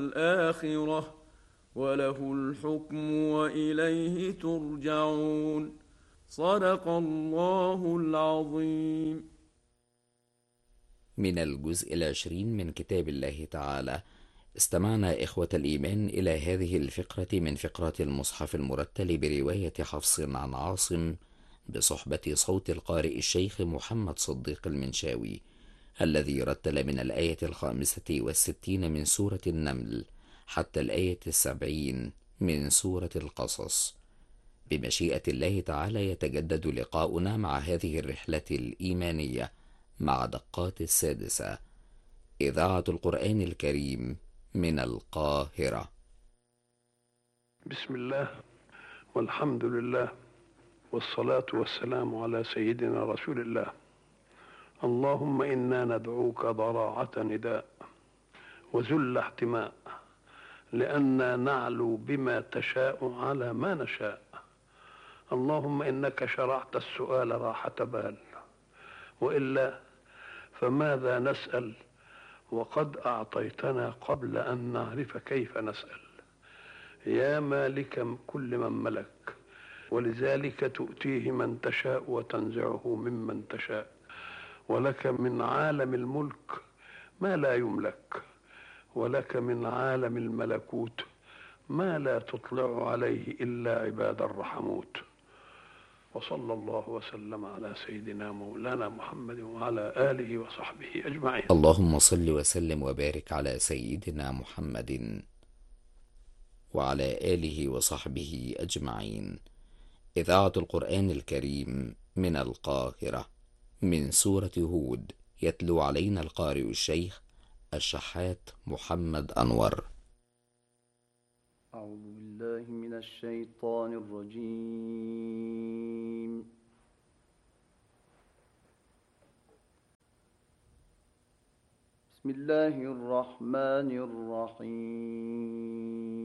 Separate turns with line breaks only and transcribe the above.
والآخرة وله الحكم وإليه ترجعون. صدق الله العظيم.
من الجزء 20 من كتاب الله تعالى. استمعنا إخوة الإيمان إلى هذه الفقرة من فقرات المصحف المرتل برواية حفص عن عاصم بصحبة صوت القارئ الشيخ محمد صديق المنشاوي، الذي رتل من الآية 65 من سورة النمل حتى الآية 70 من سورة القصص. بمشيئة الله تعالى يتجدد لقاؤنا مع هذه الرحلة الإيمانية مع دقات السادسة. إذاعة القرآن الكريم من القاهرة.
بسم الله والحمد لله والصلاة والسلام على سيدنا رسول الله. اللهم إنا ندعوك ضراعة نداء وذل احتماء، لأننا نعلو بما تشاء على ما نشاء. اللهم إنك شرعت السؤال راحة بال، وإلا فماذا نسأل وقد أعطيتنا قبل أن نعرف كيف نسأل. يا مالك كل من ملك، ولذلك تؤتيه من تشاء وتنزعه ممن تشاء، ولك من عالم الملك ما لا يملك، ولك من عالم الملكوت ما لا تطلع عليه إلا عباد الرحموت. وصلى الله وسلم على سيدنا مولانا محمد وعلى آله وصحبه أجمعين.
اللهم صل وسلم وبارك على سيدنا محمد وعلى آله وصحبه أجمعين. إذاعة القرآن الكريم من القاهرة. من سورة هود، يتلو علينا القارئ الشيخ الشحات محمد أنور.
أعوذ بالله من الشيطان الرجيم. بسم الله الرحمن الرحيم.